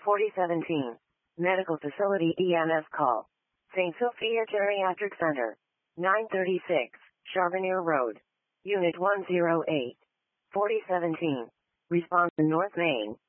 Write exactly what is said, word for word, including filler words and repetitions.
forty seventeen. Medical Facility E M S call. Saint Sophia Geriatric Center. nine thirty-six, Charbonneir Road. Unit one oh eight. forty seventeen. Response to North Main.